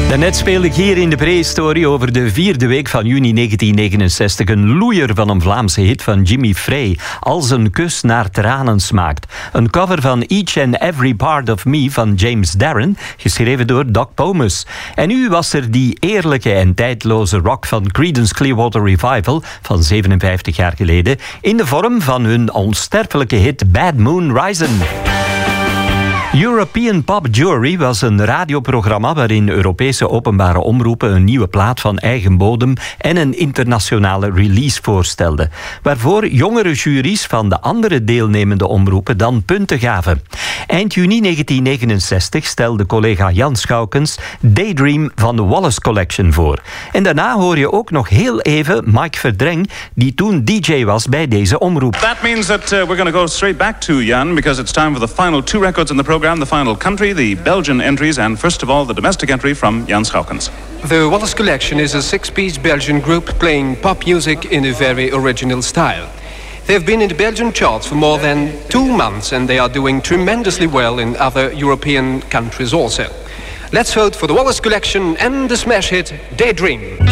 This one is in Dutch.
Daarnet speelde ik hier in de prehistorie over de 4e week van juni 1969 een loeier van een Vlaamse hit van Jimmy Frey, Als een kus naar tranen smaakt. Een cover van Each and Every Part of Me van James Darren, geschreven door Doc Pomus. En nu was er die eerlijke en tijdloze rock van Creedence Clearwater Revival van 57 jaar geleden in de vorm van hun onsterfelijke hit Bad Moon Rising. European Pop Jury was een radioprogramma waarin Europese openbare omroepen een nieuwe plaat van eigen bodem en een internationale release voorstelden, waarvoor jongere juries van de andere deelnemende omroepen dan punten gaven. Eind juni 1969 stelde collega Jan Schoukens Daydream van de Wallace Collection voor. En daarna hoor je ook nog heel even Mike Verdreng, die toen DJ was bij deze omroep. That means that we're going to go straight back to Jan, because it's time for the final 2 records in the program, the final country, the Belgian entries, and first of all the domestic entry from Jan Schoukens. The Wallace Collection is a 6-piece Belgian group playing pop music in a very original style. They've been in the Belgian charts for more than 2 months, and they are doing tremendously well in other European countries also. Let's vote for the Wallace Collection and the smash hit Daydream.